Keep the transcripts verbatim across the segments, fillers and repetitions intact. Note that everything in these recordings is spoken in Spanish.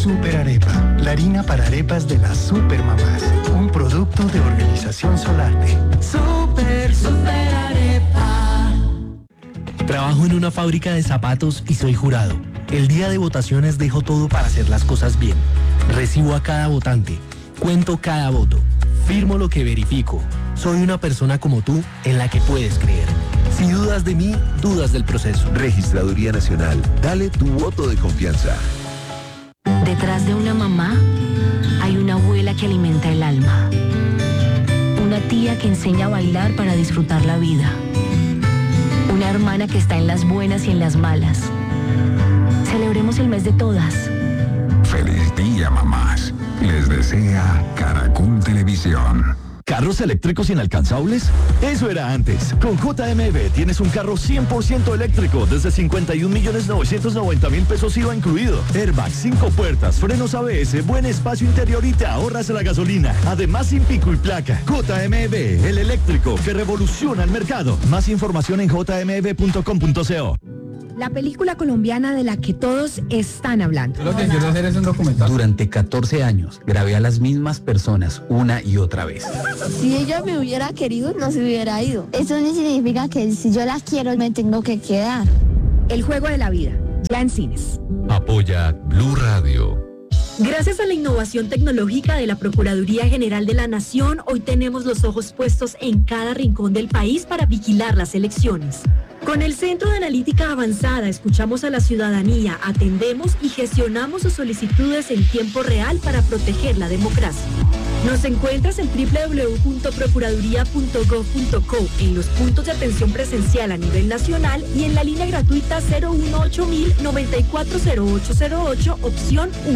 Super Arepa, la harina para arepas de las supermamás. Un producto de Organización Solarte. Super, Super Arepa. Trabajo en una fábrica de zapatos y soy jurado. El día de votaciones dejo todo para hacer las cosas bien. Recibo a cada votante. Cuento cada voto. Firmo lo que verifico. Soy una persona como tú en la que puedes creer. Si dudas de mí, dudas del proceso. Registraduría Nacional. Dale tu voto de confianza. Detrás de una mamá hay una abuela que alimenta el alma. Una tía que enseña a bailar para disfrutar la vida. Una hermana que está en las buenas y en las malas. Celebremos el mes de todas. Feliz día, mamás. Les desea Caracol Televisión. ¿Carros eléctricos inalcanzables? Eso era antes. Con J M B tienes un carro cien por ciento eléctrico desde cincuenta y un millones novecientos noventa mil pesos I V A incluido. Airbag, cinco puertas, frenos A B S, buen espacio interior y te ahorras la gasolina. Además sin pico y placa. J M B, el eléctrico que revoluciona el mercado. Más información en j m b punto com punto co. La película colombiana de la que todos están hablando. Lo que quiero hacer es un documental. Durante catorce años grabé a las mismas personas una y otra vez. Si ella me hubiera querido, no se hubiera ido. Eso no significa que si yo la quiero, me tengo que quedar. El juego de la vida, ya en cines. Apoya Blue Radio. Gracias a la innovación tecnológica de la Procuraduría General de la Nación, hoy tenemos los ojos puestos en cada rincón del país para vigilar las elecciones. Con el Centro de Analítica Avanzada, escuchamos a la ciudadanía, atendemos y gestionamos sus solicitudes en tiempo real para proteger la democracia. Nos encuentras en doble u doble u doble u punto procuraduría punto gov punto co, en los puntos de atención presencial a nivel nacional y en la línea gratuita cero uno ocho mil noventa y cuatro cero ocho cero ocho, opción uno.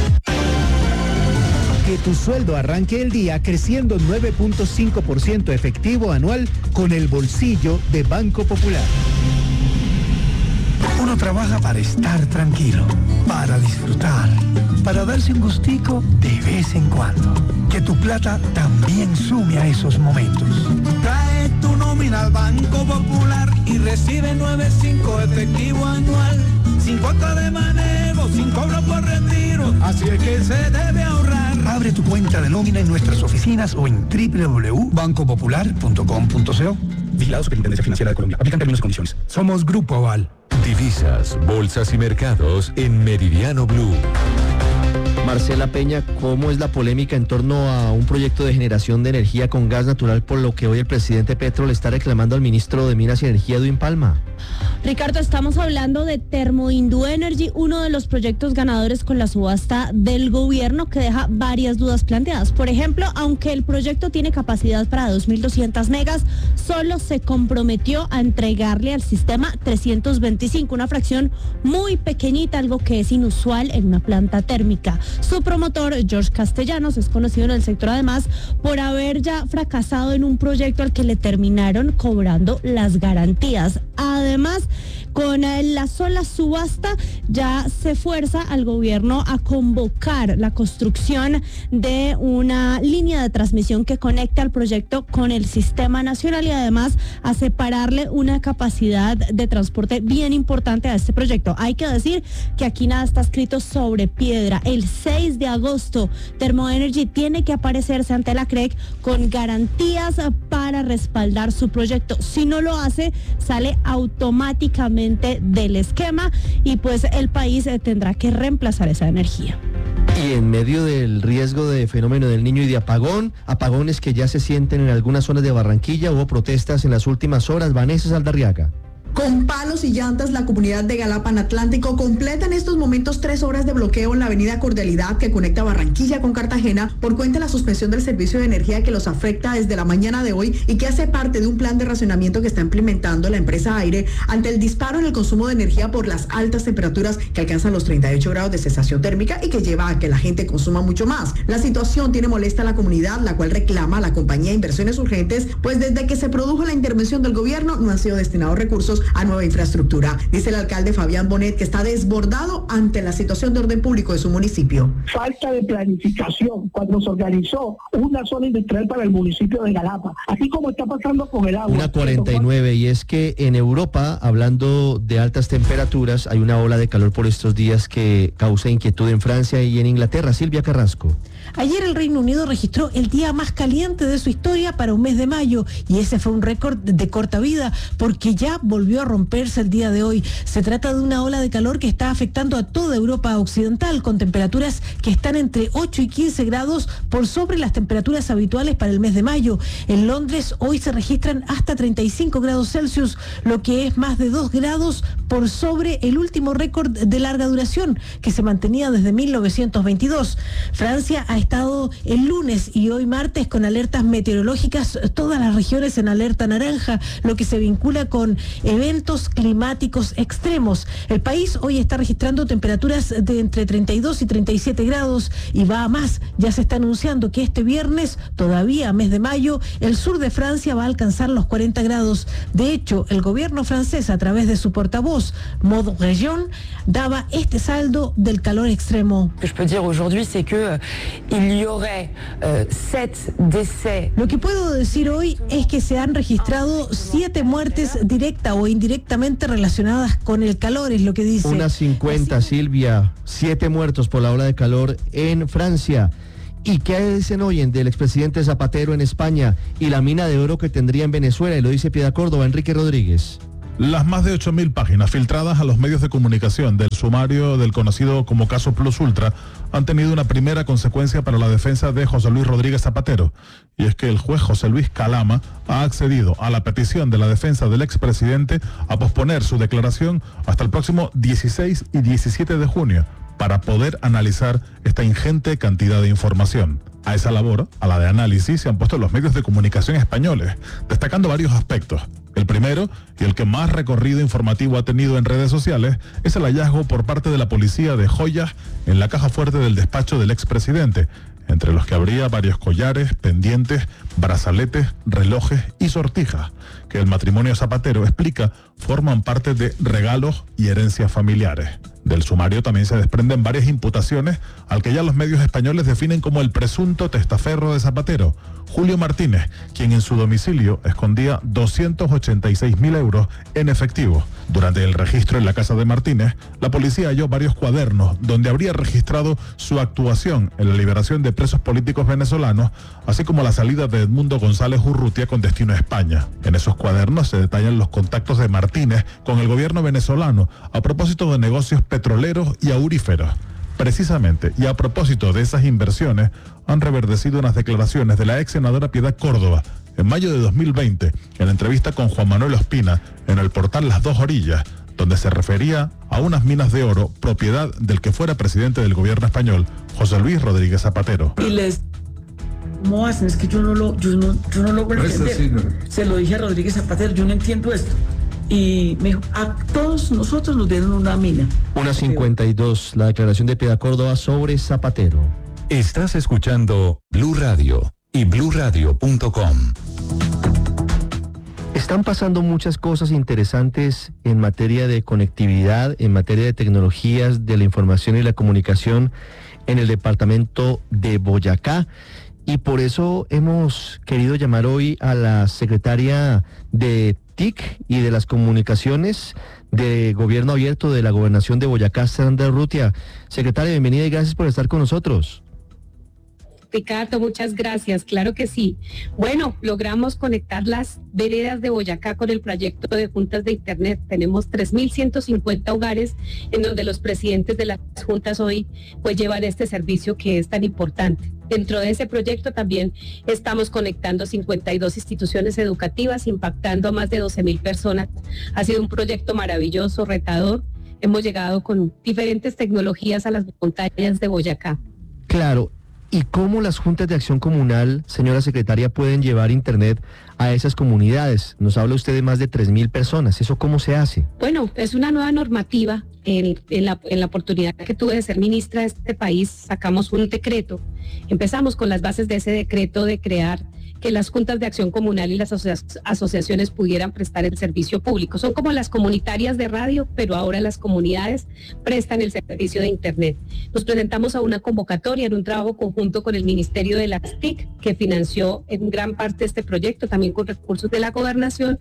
Que tu sueldo arranque el día creciendo nueve punto cinco por ciento efectivo anual con el bolsillo de Banco Popular. Uno trabaja para estar tranquilo, para disfrutar, para darse un gustico de vez en cuando. Que tu plata también sume a esos momentos. Trae tu nómina al Banco Popular y recibe nueve punto cinco efectivo anual. Sin cuota de manejo, sin cobro por retiro. Así es que se debe ahorrar. Abre tu cuenta de nómina en nuestras oficinas o en doble u doble u doble u punto banco popular punto com punto co. Vigilado Superintendencia Financiera de Colombia. Aplican términos y condiciones. Somos Grupo Aval. Divisas, bolsas y mercados en Meridiano Blue. Marcela Peña, ¿cómo es la polémica en torno a un proyecto de generación de energía con gas natural por lo que hoy el presidente Petro le está reclamando al ministro de Minas y Energía, Edwin Palma? Ricardo, estamos hablando de Termoindú Energy, uno de los proyectos ganadores con la subasta del gobierno que deja varias dudas planteadas. Por ejemplo, aunque el proyecto tiene capacidad para dos mil doscientas megas, solo se comprometió a entregarle al sistema trescientos veinticinco, una fracción muy pequeñita, algo que es inusual en una planta térmica. Su promotor, George Castellanos, es conocido en el sector además por haber ya fracasado en un proyecto al que le terminaron cobrando las garantías. Además, con la sola subasta ya se fuerza al gobierno a convocar la construcción de una línea de transmisión que conecte al proyecto con el sistema nacional y además a separarle una capacidad de transporte bien importante a este proyecto. Hay que decir que aquí nada está escrito sobre piedra. El seis de agosto, Termoenergy tiene que aparecerse ante la C R E C con garantías para respaldar su proyecto. Si no lo hace, sale automáticamente del esquema y pues el país tendrá que reemplazar esa energía. Y en medio del riesgo de fenómeno del Niño y de apagón, apagones que ya se sienten en algunas zonas de Barranquilla, hubo protestas en las últimas horas. Vanessa Saldarriaga. Con palos y llantas, la comunidad de Galapan Atlántico completa en estos momentos tres horas de bloqueo en la avenida Cordialidad que conecta Barranquilla con Cartagena por cuenta de la suspensión del servicio de energía que los afecta desde la mañana de hoy y que hace parte de un plan de racionamiento que está implementando la empresa Aire ante el disparo en el consumo de energía por las altas temperaturas que alcanzan los treinta y ocho grados de sensación térmica y que lleva a que la gente consuma mucho más. La situación tiene molesta a la comunidad, la cual reclama a la compañía Inversiones Urgentes, pues desde que se produjo la intervención del gobierno no han sido destinados recursos a nueva infraestructra. Dice el alcalde Fabián Bonet que está desbordado ante la situación de orden público de su municipio. Falta de planificación cuando se organizó una zona industrial para el municipio de Galapa, así como está pasando con el agua. Una cuarenta y nueve, y es que en Europa, hablando de altas temperaturas, hay una ola de calor por estos días que causa inquietud en Francia y en Inglaterra. Silvia Carrasco. Ayer el Reino Unido registró el día más caliente de su historia para un mes de mayo, y ese fue un récord de corta vida porque ya volvió a romperse el día de hoy. Se trata de una ola de calor que está afectando a toda Europa occidental, con temperaturas que están entre ocho y quince grados por sobre las temperaturas habituales para el mes de mayo. En Londres hoy se registran hasta treinta y cinco grados Celsius, lo que es más de dos grados por sobre el último récord de larga duración que se mantenía desde mil novecientos veintidós. Francia ha estado el lunes y hoy martes con alertas meteorológicas, todas las regiones en alerta naranja, lo que se vincula con eventos climáticos extremos. El país hoy está registrando temperaturas de entre treinta y dos y treinta y siete grados y va a más. Ya se está anunciando que este viernes, todavía mes de mayo, el sur de Francia va a alcanzar los cuarenta grados. De hecho, el gobierno francés, a través de su portavoz, Maud Région, daba este saldo del calor extremo. Lo que puedo decir aujourd'hui, c'est que il y aurait euh, sept décès. Lo que puedo decir hoy es que se han registrado siete muertes directa o indirectamente relacionadas con el calor, es lo que dice. Unas cincuenta, Silvia, siete muertos por la ola de calor en Francia. ¿Y qué dicen hoy del expresidente Zapatero en España y la mina de oro que tendría en Venezuela? Y lo dice Piedad Córdoba, Enrique Rodríguez. Las más de ocho mil páginas filtradas a los medios de comunicación del sumario del conocido como caso Plus Ultra han tenido una primera consecuencia para la defensa de José Luis Rodríguez Zapatero, y es que el juez José Luis Calama ha accedido a la petición de la defensa del expresidente a posponer su declaración hasta el próximo dieciséis y diecisiete de junio para poder analizar esta ingente cantidad de información. A esa labor, a la de análisis, se han puesto los medios de comunicación españoles, destacando varios aspectos. El primero, y el que más recorrido informativo ha tenido en redes sociales, es el hallazgo por parte de la policía de joyas en la caja fuerte del despacho del expresidente, entre los que habría varios collares, pendientes, brazaletes, relojes y sortijas, que el matrimonio Zapatero explica forman parte de regalos y herencias familiares. Del sumario también se desprenden varias imputaciones al que ya los medios españoles definen como el presunto testaferro de Zapatero, Julio Martínez, quien en su domicilio escondía doscientos ochenta y seis mil euros en efectivo. Durante el registro en la casa de Martínez, la policía halló varios cuadernos donde habría registrado su actuación en la liberación de presos políticos venezolanos, así como la salida de Edmundo González Urrutia con destino a España. En esos cuadernos se detallan los contactos de Martínez con el gobierno venezolano a propósito de negocios petroleros y auríferos. Precisamente, y a propósito de esas inversiones, han reverdecido unas declaraciones de la ex senadora Piedad Córdoba en mayo de dos mil veinte, en la entrevista con Juan Manuel Ospina en el portal Las Dos Orillas, donde se refería a unas minas de oro propiedad del que fuera presidente del gobierno español, José Luis Rodríguez Zapatero. Y les... ¿Cómo hacen? Es que yo no lo, yo no, yo no logro entender. Sí, no. Se lo dije a Rodríguez Zapatero, yo no entiendo esto. Y me dijo, a todos nosotros nos dieron una mina. Una cincuenta y dos, la declaración de Piedad Córdoba sobre Zapatero. Estás escuchando Blue Radio y blue radio punto com. Están pasando muchas cosas interesantes en materia de conectividad, en materia de tecnologías de la información y la comunicación en el departamento de Boyacá. Y por eso hemos querido llamar hoy a la secretaria de T I C y de las comunicaciones de Gobierno Abierto de la Gobernación de Boyacá, Sandra Urrutia. Secretaria, bienvenida y gracias por estar con nosotros. Ricardo, muchas gracias, claro que sí. Bueno, logramos conectar las veredas de Boyacá con el proyecto de juntas de internet. Tenemos tres mil ciento cincuenta hogares en donde los presidentes de las juntas hoy pues llevan este servicio que es tan importante. Dentro de ese proyecto también estamos conectando cincuenta y dos instituciones educativas, impactando a más de doce mil personas. Ha sido un proyecto maravilloso, retador. Hemos llegado con diferentes tecnologías a las montañas de Boyacá. Claro. ¿Y cómo las juntas de acción comunal, señora secretaria, pueden llevar internet a esas comunidades? Nos habla usted de más de tres mil personas. ¿Eso cómo se hace? Bueno, es una nueva normativa. En, en, la, en la oportunidad que tuve de ser ministra de este país, sacamos un decreto. Empezamos con las bases de ese decreto de crear que las juntas de acción comunal y las asocia- asociaciones pudieran prestar el servicio público. Son como las comunitarias de radio, pero ahora las comunidades prestan el servicio de Internet. Nos presentamos a una convocatoria en un trabajo conjunto con el Ministerio de las T I C, que financió en gran parte este proyecto, también con recursos de la gobernación,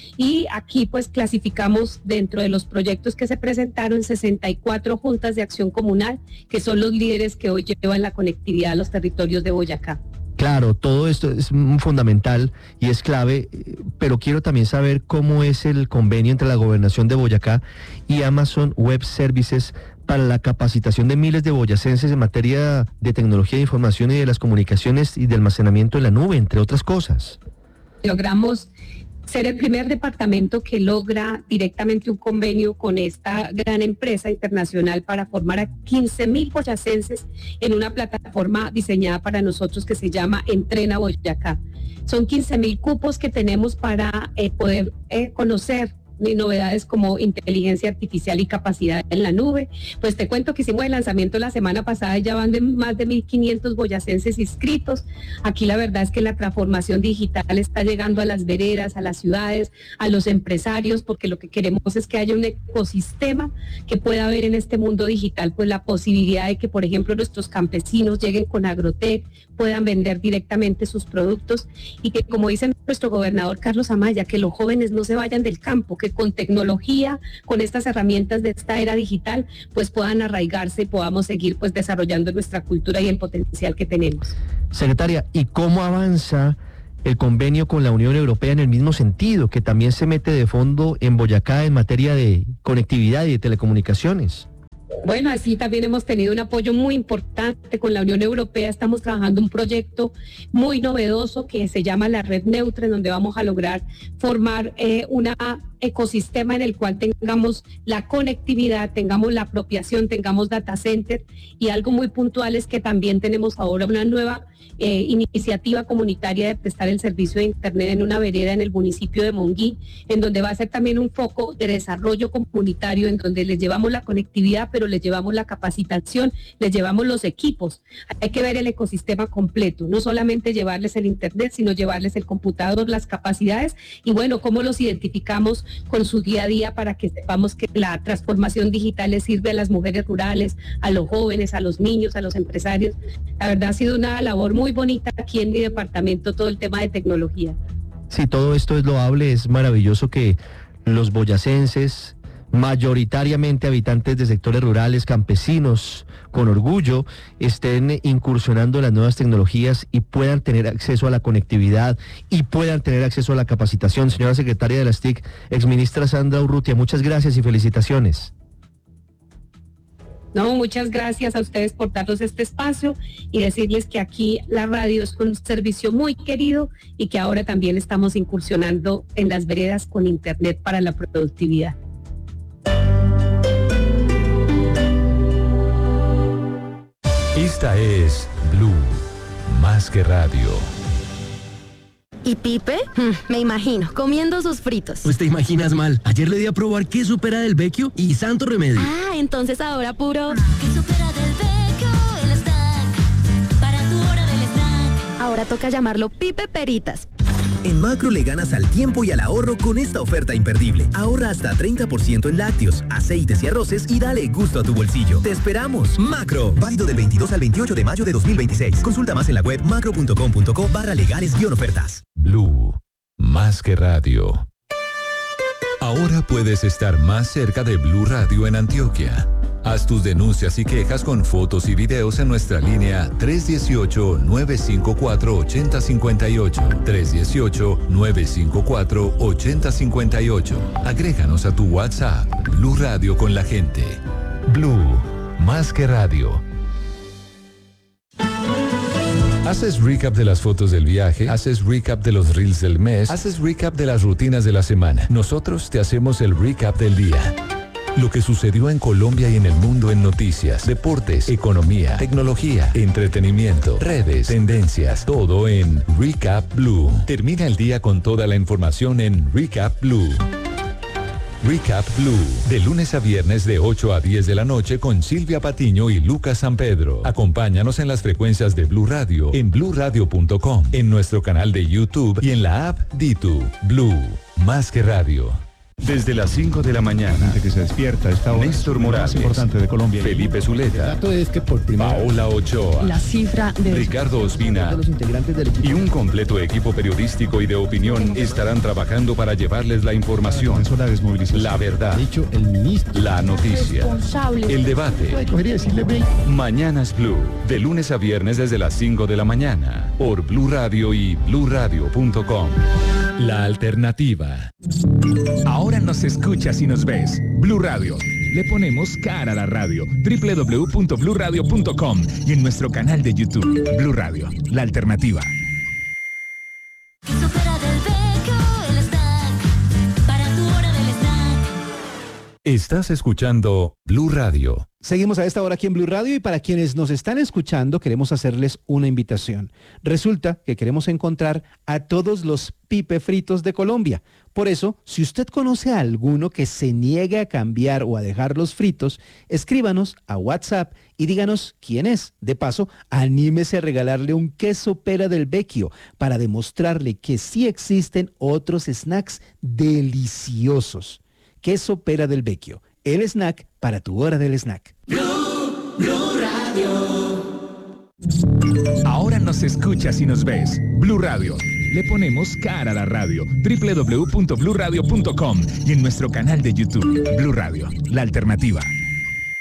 y aquí pues clasificamos dentro de los proyectos que se presentaron sesenta y cuatro juntas de acción comunal, que son los líderes que hoy llevan la conectividad a los territorios de Boyacá. Claro, todo esto es fundamental y es clave, pero quiero también saber cómo es el convenio entre la Gobernación de Boyacá y Amazon Web Services para la capacitación de miles de boyacenses en materia de tecnología de información y de las comunicaciones y de almacenamiento en la nube, entre otras cosas. Logramos ser el primer departamento que logra directamente un convenio con esta gran empresa internacional para formar a quince mil boyacenses en una plataforma diseñada para nosotros que se llama Entrena Boyacá. Son quince mil cupos que tenemos para eh, poder eh, conocer novedades como inteligencia artificial y capacidad en la nube. Pues te cuento que hicimos el lanzamiento la semana pasada y ya van de más de mil quinientos boyacenses inscritos. Aquí la verdad es que la transformación digital está llegando a las veredas, a las ciudades, a los empresarios, porque lo que queremos es que haya un ecosistema que pueda haber en este mundo digital, pues la posibilidad de que, por ejemplo, nuestros campesinos lleguen con Agrotec, puedan vender directamente sus productos y que, como dice nuestro gobernador Carlos Amaya, que los jóvenes no se vayan del campo, que con tecnología, con estas herramientas de esta era digital, pues puedan arraigarse y podamos seguir pues desarrollando nuestra cultura y el potencial que tenemos. Secretaria, ¿y cómo avanza el convenio con la Unión Europea en el mismo sentido, que también se mete de fondo en Boyacá en materia de conectividad y de telecomunicaciones? Bueno, así también hemos tenido un apoyo muy importante con la Unión Europea. Estamos trabajando un proyecto muy novedoso que se llama la Red Neutra, en donde vamos a lograr formar eh, un ecosistema en el cual tengamos la conectividad, tengamos la apropiación, tengamos data center, y algo muy puntual es que también tenemos ahora una nueva eh, iniciativa comunitaria de prestar el servicio de Internet en una vereda en el municipio de Monguí, en donde va a ser también un foco de desarrollo comunitario, en donde les llevamos la conectividad, pero les llevamos la capacitación, les llevamos los equipos. Hay que ver el ecosistema completo, no solamente llevarles el Internet, sino llevarles el computador, las capacidades, y bueno, cómo los identificamos con su día a día para que sepamos que la transformación digital les sirve a las mujeres rurales, a los jóvenes, a los niños, a los empresarios. La verdad ha sido una labor muy bonita aquí en mi departamento, todo el tema de tecnología. Sí, todo esto es loable, es maravilloso que los boyacenses, mayoritariamente habitantes de sectores rurales, campesinos, con orgullo, estén incursionando en las nuevas tecnologías y puedan tener acceso a la conectividad y puedan tener acceso a la capacitación. Señora secretaria de las T I C, exministra Sandra Urrutia, muchas gracias y felicitaciones. No, muchas gracias a ustedes por darnos este espacio y decirles que aquí la radio es un servicio muy querido y que ahora también estamos incursionando en las veredas con Internet para la productividad. Esta es Blue, más que radio. ¿Y Pipe? Hmm, me imagino, comiendo sus fritos. Pues te imaginas mal. Ayer le di a probar queso pera del Vecchio y santo remedio. Ah, entonces ahora puro... Queso pera del Vecchio, el snack, para tu hora del snack. Ahora toca llamarlo Pipe Peritas. En Macro le ganas al tiempo y al ahorro con esta oferta imperdible. Ahorra hasta treinta por ciento en lácteos, aceites y arroces y dale gusto a tu bolsillo. ¡Te esperamos! Macro, válido del veintidós al veintiocho de mayo de dos mil veintiséis. Consulta más en la web macro punto com punto co barra legales guión ofertas. Blue, más que radio. Ahora puedes estar más cerca de Blue Radio en Antioquia. Haz tus denuncias y quejas con fotos y videos en nuestra línea tres uno ocho, nueve cinco cuatro, ocho cero cinco ocho, tres uno ocho, nueve cinco cuatro, ocho cero cinco ocho. Agréganos a tu WhatsApp, Blue Radio con la gente. Blue, más que radio. Haces recap de las fotos del viaje, haces recap de los reels del mes, haces recap de las rutinas de la semana. Nosotros te hacemos el recap del día. Lo que sucedió en Colombia y en el mundo en noticias, deportes, economía, tecnología, entretenimiento, redes, tendencias, todo en Recap Blue. Termina el día con toda la información en Recap Blue. Recap Blue, de lunes a viernes de ocho a diez de la noche con Silvia Patiño y Lucas San Pedro. Acompáñanos en las frecuencias de Blue Radio, en blue radio punto com, en nuestro canal de YouTube y en la app Ditu. Blue, más que radio. Desde las cinco de la mañana, que se despierta esta hora, Néstor Morales, más importante de Colombia. Felipe Zuleta, es que por Paola Ochoa, La cifra de Ricardo Ospina los integrantes del equipo y un completo equipo periodístico y de opinión estarán trabajando para llevarles la información, la desmovilización. la verdad, dicho el ministro, la noticia, responsable. el debate. cogería decirle break. Mañanas Blue, de lunes a viernes desde las cinco de la mañana, por Blue Radio y blue radio punto com. La alternativa. Ahora nos escuchas y nos ves. Blue Radio. Le ponemos cara a la radio. doble u doble u doble u punto blue radio punto com y en nuestro canal de YouTube. Blue Radio, la alternativa. Que supera del Vecchio el snack. Para tu hora del snack. Estás escuchando Blue Radio. Seguimos a esta hora aquí en Blue Radio y para quienes nos están escuchando queremos hacerles una invitación. Resulta que queremos encontrar a todos los pipe fritos de Colombia. Por eso, si usted conoce a alguno que se niegue a cambiar o a dejar los fritos, escríbanos a WhatsApp y díganos quién es. De paso, anímese a regalarle un queso pera del Vecchio para demostrarle que sí existen otros snacks deliciosos. Queso pera del Vecchio, el snack para tu hora del snack. Blue, Blue Radio. Ahora nos escuchas y nos ves. Blue Radio. Le ponemos cara a la radio. doble u doble u doble u punto blue radio punto com y en nuestro canal de YouTube. Blue Radio, la alternativa.